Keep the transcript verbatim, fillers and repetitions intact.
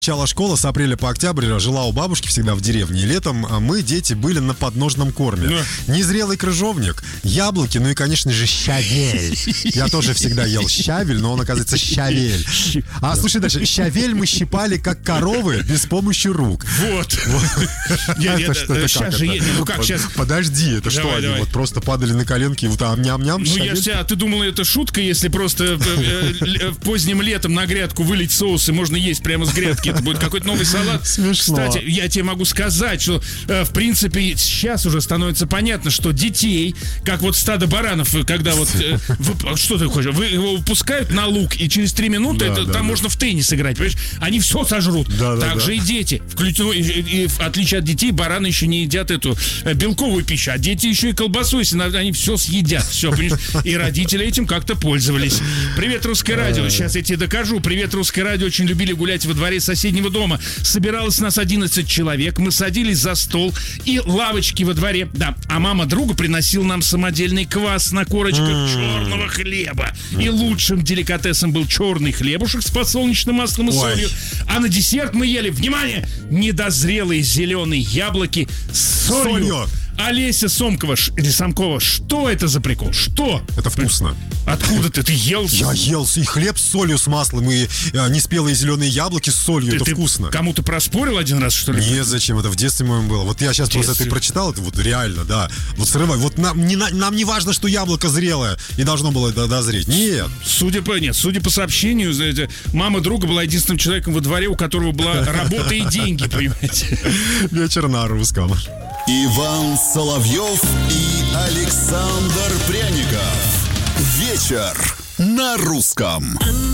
Начало школы с апреля по октябрь жила у бабушки всегда в деревне. И летом мы, дети, были на подножном корме. Да. Незрелый крыжовник, яблоки, ну и, конечно же, щавель. Я тоже всегда ел щавель, но он, оказывается, щавель. А, слушай дальше. Щавель мы щипали, как коровы, без помощи рук. Вот. Это что-то как Ну как сейчас? Подожди, это что, они вот просто падали на коленки и вот ням-ням? Ну я тебя, ты думала, это шутка, если просто поздним летом на грядку вылить соус и можно есть прямо с грядки? Это будет какой-то новый салат. Смешно. Кстати, я тебе могу сказать, что э, в принципе сейчас уже становится понятно, что детей, как вот стадо баранов, когда вот э, вы, что ты хочешь, вы его выпускают на луг, и через три минуты да, это, да, там да. можно в теннис играть, понимаешь? Они все сожрут. Да, так да, же да. и дети. Включено, и, и, и, в отличие от детей, бараны еще не едят эту э, белковую пищу, а дети еще и колбасу, если надо, они все съедят. Все, понимаешь? И родители этим как-то пользовались. Привет, Русское радио. Сейчас я тебе докажу. Привет, Русское радио. Очень любили гулять во дворе соседей дома. Собиралось нас одиннадцать человек. Мы садились за стол и лавочки во дворе. Да, а мама друга приносила нам самодельный квас на корочках mm. черного хлеба. И лучшим деликатесом был черный хлебушек с подсолнечным маслом и солью. А на десерт мы ели, внимание, недозрелые зеленые яблоки с солью. солью. Олеся Сомкова, или Сомкова, что это за прикол? Что? Это вкусно. Откуда ты? Ты ел? Я ел и хлеб с солью, с маслом, и а, неспелые зеленые яблоки с солью. Ты, это ты вкусно. Кому-то проспорил один раз, что ли? Нет, зачем? Это в детстве моем было. Вот я сейчас просто ты прочитал, это вот реально, да. Вот срывай. Вот нам не, нам не важно, что яблоко зрелое и должно было дозреть. Нет. Судя по, нет, судя по сообщению, знаете, мама друга была единственным человеком во дворе, у которого была работа и деньги, понимаете? Вечер на русском. Иван Соловьев и Александр Пряников. Вечер на русском.